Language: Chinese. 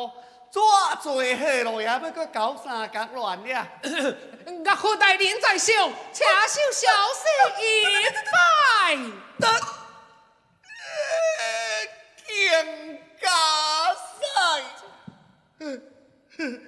哦，抓罪好咯，也要搁搞三角乱了。 我何大人在上，且受小婿一拜。 见家赛。